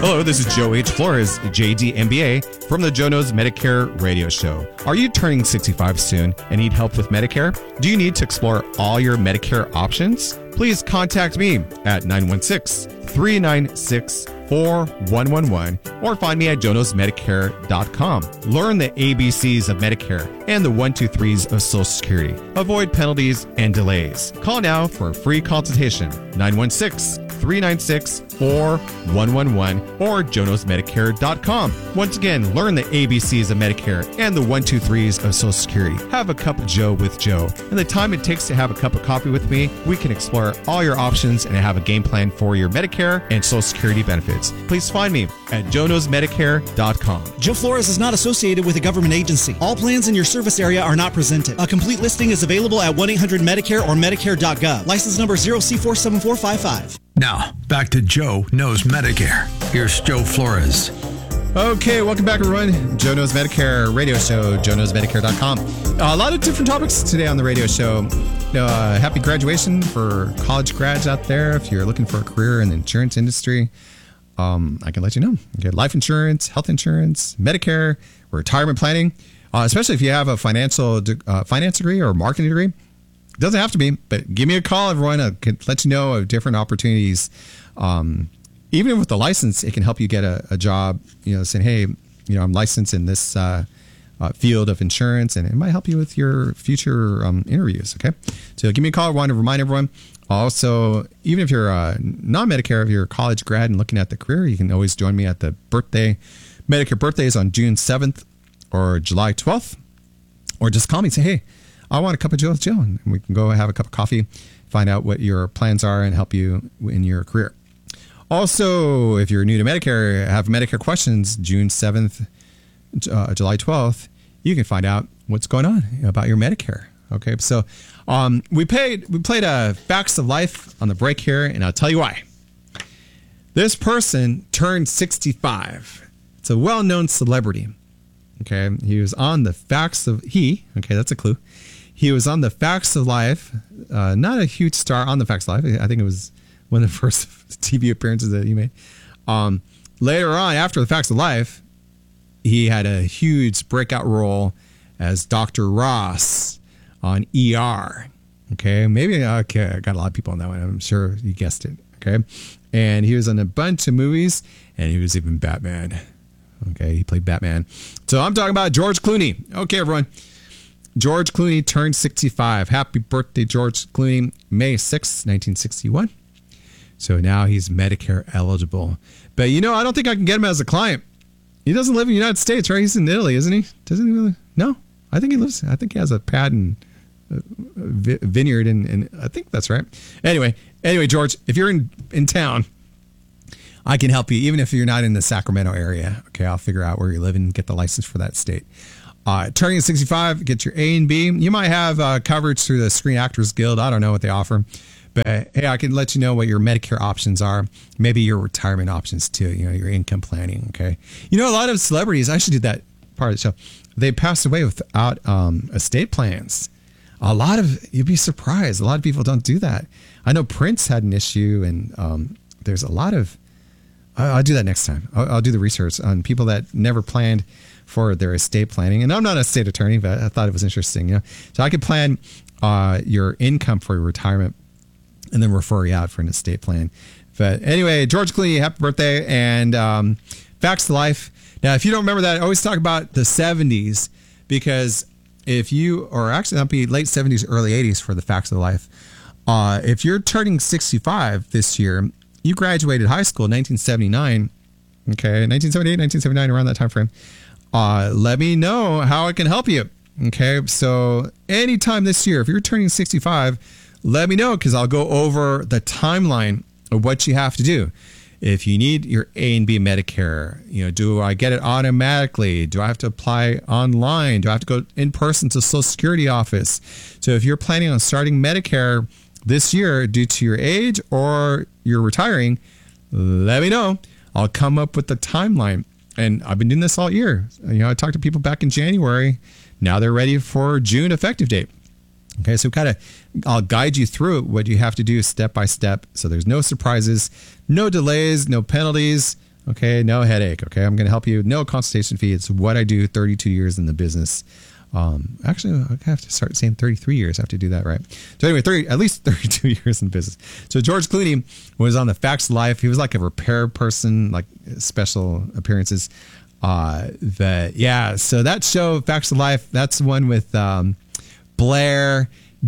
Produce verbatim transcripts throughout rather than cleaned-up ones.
Hello, this is Joe H. Flores, J D M B A, from the Joe Knows Medicare radio show. Are you turning sixty-five soon and need help with Medicare? Do you need to explore all your Medicare options? Please contact me at nine one six, three nine six, four one one one or find me at joe knows medicare dot com. Learn the A B Cs of Medicare and the one two threes of Social Security. Avoid penalties and delays. Call now for a free consultation. nine one six, three nine six, four one one one or joe knows medicare dot com. Once again, learn the A B Cs of Medicare and the one two threes of Social Security. Have a cup of Joe with Joe. In the time it takes to have a cup of coffee with me, we can explore all your options and have a game plan for your Medicare and Social Security benefits. Please find me at joe knows medicare dot com. Joe Flores is not associated with a government agency. All plans in your service area are not presented. A complete listing is available at one eight hundred medicare or medicare dot gov. License number zero C four seven four five five. Now, back to Joe Knows Medicare. Here's Joe Flores. Okay, welcome back, everyone. Joe Knows Medicare radio show, joe knows medicare dot com. Uh, a lot of different topics today on the radio show. Uh, happy graduation for college grads out there. If you're looking for a career in the insurance industry, um, I can let you know. You get life insurance, health insurance, Medicare, retirement planning, uh, especially if you have a financial uh, finance degree or marketing degree. It doesn't have to be, but give me a call, everyone. I can let you know of different opportunities. Um, even with the license, it can help you get a, a job, you know, saying, hey, you know, I'm licensed in this uh, uh, field of insurance, and it might help you with your future um, interviews, okay? So give me a call. I want to remind everyone. Also, even if you're uh, non-Medicare, if you're a college grad and looking at the career, you can always join me at the birthday. Medicare birthdays on June seventh or July twelfth, or just call me and say, hey, I want a cup of Joe with Joe, and we can go have a cup of coffee, find out what your plans are, and help you in your career. Also, if you're new to Medicare, have Medicare questions, June seventh, uh, July twelfth, you can find out what's going on about your Medicare. Okay, so um, we played we played a Facts of Life on the break here, and I'll tell you why. This person turned sixty-five. It's a well-known celebrity. Okay, he was on the Facts of he. Okay, that's a clue. He was on the Facts of Life. Uh, not a huge star on the Facts of Life. I think it was one of the first T V appearances that he made. Um, later on, after the Facts of Life, he had a huge breakout role as Doctor Ross on E R. Okay, maybe okay. I got a lot of people on that one. I'm sure you guessed it. Okay, and he was in a bunch of movies, and he was even Batman. Okay, he played Batman. So I'm talking about George Clooney. Okay, everyone. George Clooney turned sixty-five. Happy birthday, George Clooney, May sixth, nineteen sixty-one. So now he's Medicare eligible. But, you know, I don't think I can get him as a client. He doesn't live in the United States, right? He's in Italy, isn't he? Doesn't he really? No, I think he lives. I think he has a pad and a vineyard, and, and I think that's right. Anyway, anyway, George, if you're in, in town, I can help you, even if you're not in the Sacramento area. Okay, I'll figure out where you live and get the license for that state. Uh, turning sixty-five, get your A and B. You might have uh, coverage through the Screen Actors Guild. I don't know what they offer. But, hey, I can let you know what your Medicare options are. Maybe your retirement options, too. You know, your income planning, okay? You know, a lot of celebrities, I should do that part of the show, they passed away without um, estate plans. A lot of, you'd be surprised. A lot of people don't do that. I know Prince had an issue, and um, there's a lot of, I'll do that next time. I'll, I'll do the research on people that never planned for their estate planning. And I'm not a estate attorney, but I thought it was interesting. You know? So I could plan uh, your income for your retirement and then refer you out for an estate plan. But anyway, George Clooney, happy birthday. And um, Facts of Life. Now, if you don't remember that, I always talk about the seventies, because if you, or actually that'd be late seventies, early eighties for the Facts of Life. Uh, if you're turning sixty-five this year, you graduated high school in nineteen seventy-nine. Okay, nineteen seventy-eight, nineteen seventy-nine, around that time frame. Uh, let me know how I can help you. Okay, so anytime this year, if you're turning sixty-five, let me know, because I'll go over the timeline of what you have to do. If you need your A and B Medicare, you know, do I get it automatically? Do I have to apply online? Do I have to go in person to Social Security office? So if you're planning on starting Medicare this year due to your age or you're retiring, let me know. I'll come up with the timeline. And I've been doing this all year. You know, I talked to people back in January. Now they're ready for June effective date. Okay, so kind of, I'll guide you through what you have to do step by step. So there's no surprises, no delays, no penalties. Okay, no headache. Okay, I'm going to help you. No consultation fee. It's what I do. thirty-two years in the business. Um, actually, I have to start saying thirty-three years. I have to do that right. So anyway, thirty at least thirty-two years in business. So George Clooney was on the Facts of Life. He was like a repair person, like special appearances. Uh, that yeah. So that show, Facts of Life, that's the one with um, Blair,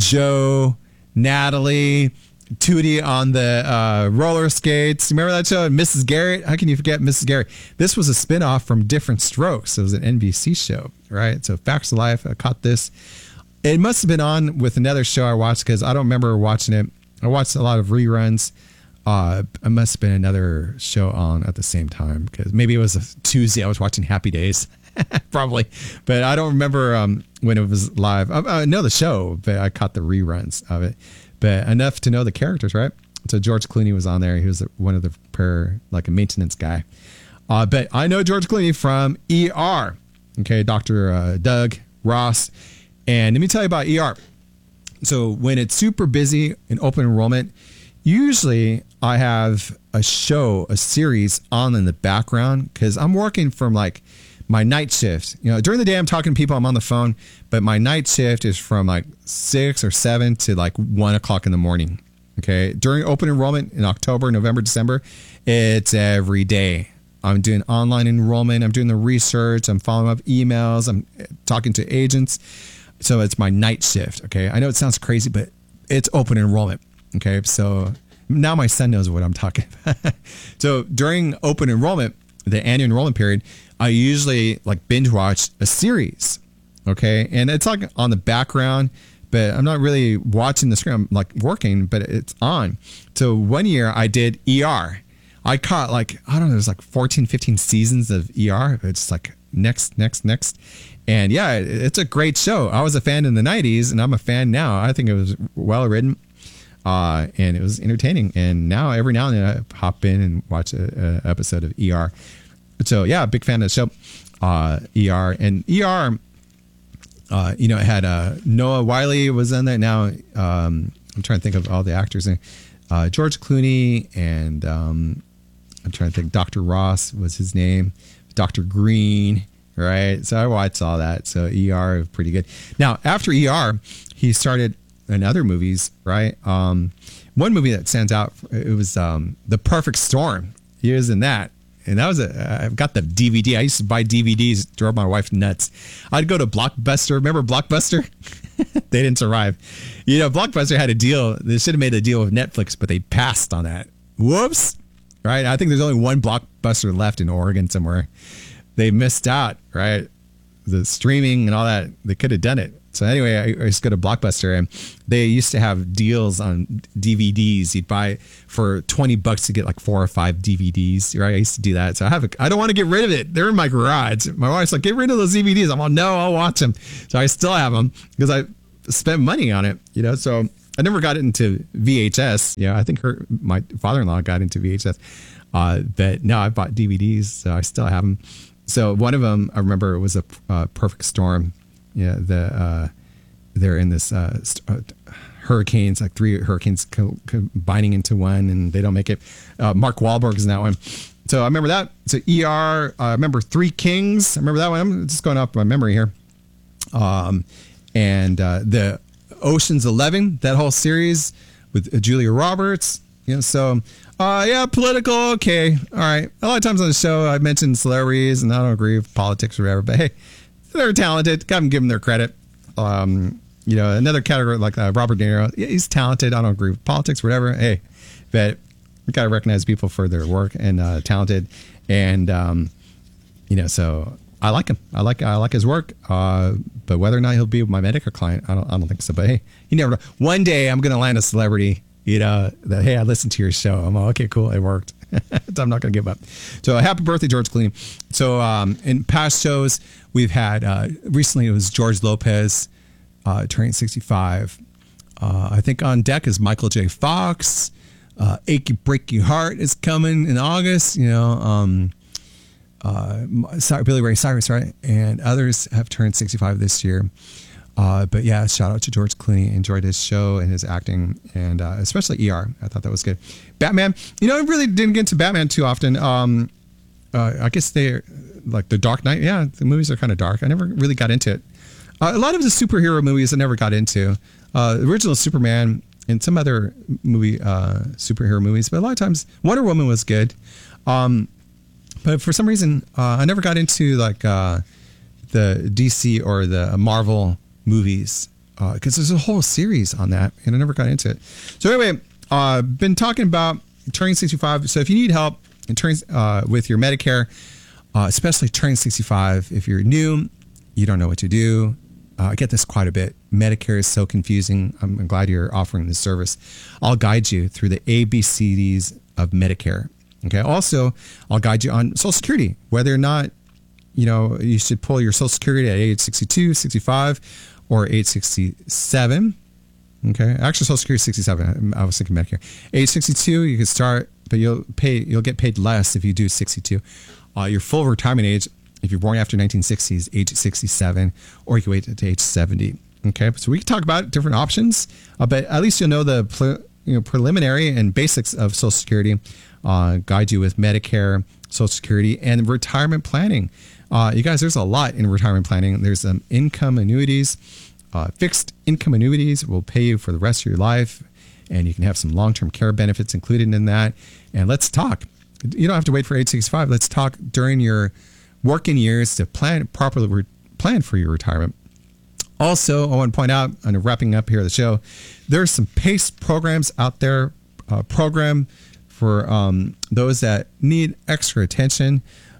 Joe, Natalie, Tootie on the uh, roller skates. Remember that show? And Missus Garrett. How can you forget Missus Garrett? This was a spinoff from Different Strokes. It was an N B C show, right? So Facts of Life. I caught this. It must have been on with another show I watched because I don't remember watching it. I watched a lot of reruns. Uh, it must have been another show on at the same time because maybe it was a Tuesday. I was watching Happy Days. Probably, but I don't remember um, when it was live. I, I know the show, but I caught the reruns of it. But enough to know the characters, right? So George Clooney was on there. He was one of the prayer, like a maintenance guy. Uh, but I know George Clooney from E R. Okay, Doctor Uh, Doug Ross. And let me tell you about E R. So when it's super busy in open enrollment, usually I have a show, a series on in the background because I'm working from like my night shift. You know, during the day I'm talking to people, I'm on the phone, but my night shift is from like six or seven to like one o'clock in the morning. Okay. During open enrollment in October, November, December, it's every day. I'm doing online enrollment. I'm doing the research. I'm following up emails. I'm talking to agents. So it's my night shift. Okay. I know it sounds crazy, but it's open enrollment. Okay. So now my son knows what I'm talking about. So during open enrollment, the annual enrollment period, I usually like binge watch a series. Okay. And it's like on the background, but I'm not really watching the screen. I'm like working, but it's on. So one year I did E R. I caught like, I don't know, there's like fourteen, fifteen seasons of E R. It's like next, next, next. And yeah, it's a great show. I was a fan in the nineties and I'm a fan now. I think it was well written. Uh, and it was entertaining. And now every now and then I hop in and watch a, a episode of E R. So yeah, big fan of the show, uh, E R. And E R, uh, you know, it had uh, Noah Wiley was in there. Now um, I'm trying to think of all the actors. Uh, George Clooney and um, I'm trying to think. Doctor Ross was his name. Doctor Green, right? So I watched all that. So E R was pretty good. Now after E R, he started in other movies, right? Um, one movie that stands out, it was um, The Perfect Storm. He was in that. And that was a, I've got the D V D. I used to buy D V Ds, drove my wife nuts. I'd go to Blockbuster. Remember Blockbuster? They didn't survive. You know, Blockbuster had a deal. They should have made a deal with Netflix, but they passed on that. Whoops. Right? I think there's only one Blockbuster left in Oregon somewhere. They missed out, right? The streaming and all that, they could have done it. So anyway, I, I used to go to Blockbuster and they used to have deals on D V Ds. You'd buy for twenty bucks to get like four or five D V Ds, right? I used to do that. So I have a, I don't want to get rid of it. They're in my garage. My wife's like, get rid of those D V Ds. I'm like, no, I'll watch them. So I still have them because I spent money on it, you know? So I never got into V H S. Yeah. I think her, my father-in-law got into V H S. Uh, but no, I bought D V Ds. So I still have them. So one of them, I remember it was a uh, Perfect Storm. Yeah, the uh, they're in this uh, st- uh, hurricanes, like three hurricanes co- combining into one, and they don't make it. Uh, Mark Wahlberg is in that one. So I remember that. So E R, I uh, remember Three Kings. I remember that one. I'm just going off my memory here. Um, and uh, the Ocean's Eleven, that whole series with Julia Roberts. You know, so uh, yeah, political. Okay, all right. A lot of times on the show, I mentioned celebrities, and I don't agree with politics or whatever. But hey, they're talented. Gotta give them their credit. Um, you know, another category like uh, Robert De Niro. Yeah, he's talented. I don't agree with politics, whatever. Hey, but we gotta recognize people for their work and uh, talented. And um, you know, so I like him. I like I like his work. Uh, but whether or not he'll be my Medicare client, I don't I don't think so. But hey, you never know. One day I'm gonna land a celebrity. You know that hey, I listened to your show. I'm like, okay, cool, it worked. So I'm not going to give up. So happy birthday, George Clooney. So um, in past shows, we've had, uh, recently it was George Lopez uh, turning sixty-five. Uh, I think on deck is Michael J. Fox. Uh, Achy Breaky Heart is coming in August. You know, um, uh, Billy Ray Cyrus, right? And others have turned sixty-five this year. Uh, but yeah, shout out to George Clooney. Enjoyed his show and his acting, and uh, especially E R. I thought that was good. Batman, you know, I really didn't get into Batman too often. Um, uh, I guess they're like The Dark Knight. Yeah, the movies are kind of dark. I never really got into it. Uh, a lot of the superhero movies I never got into. Uh, the original Superman and some other movie uh, superhero movies, but a lot of times Wonder Woman was good. Um, but for some reason, uh, I never got into like uh, the D C or the Marvel movies because uh, there's a whole series on that, and I never got into it. So anyway, uh, been talking about turning sixty-five. So if you need help in turning uh, with your Medicare, uh, especially turning sixty-five, if you're new, you don't know what to do. Uh, I get this quite a bit. Medicare is so confusing. I'm glad you're offering this service. I'll guide you through the A B C Ds of Medicare. Okay. Also, I'll guide you on Social Security, whether or not, you know, you should pull your Social Security at age sixty-two, sixty-five, or age sixty-seven. Okay. Actually, Social Security is sixty-seven. I was thinking Medicare. Age sixty-two, you can start, but you'll pay. You'll get paid less if you do sixty-two. Uh, your full retirement age, if you're born after nineteen sixty, is age sixty-seven, or you can wait to age seventy. Okay, so we can talk about different options, uh, but at least you'll know the pre, you know, preliminary and basics of Social Security. Uh, guide you with Medicare, Social Security, and retirement planning. Uh, you guys, there's a lot in retirement planning. There's um, income annuities, uh, fixed income annuities will pay you for the rest of your life, and you can have some long-term care benefits included in that. And let's talk. You don't have to wait for age sixty-five. Let's talk during your working years to plan properly re- plan for your retirement. Also, I want to point out, and wrapping up here the show, there's some PACE programs out there, uh, program for um, those that need extra attention,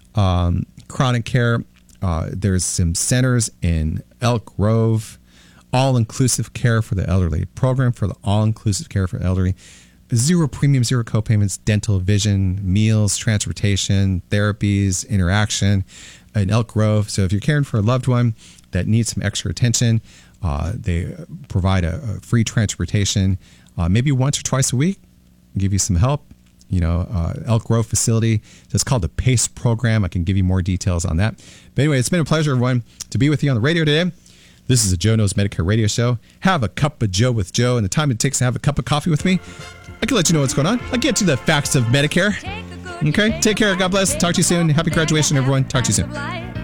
um, chronic care. Uh, there's some centers in Elk Grove, all-inclusive care for the elderly, program for the all-inclusive care for the elderly. Zero premium, zero co-payments, dental, vision, meals, transportation, therapies, interaction in Elk Grove. So if you're caring for a loved one that needs some extra attention, uh, they provide a, a free transportation, uh, maybe once or twice a week, give you some help. You know, uh, Elk Grove facility. So it's called the PACE program. I can give you more details on that. But anyway, it's been a pleasure, everyone, to be with you on the radio today. This is a Joe Knows Medicare radio show. Have a cup of Joe with Joe, and the time it takes to have a cup of coffee with me, I can let you know what's going on. I'll get to the facts of Medicare. Okay, take care. God bless. Talk to you soon. Happy graduation, everyone. Talk to you soon.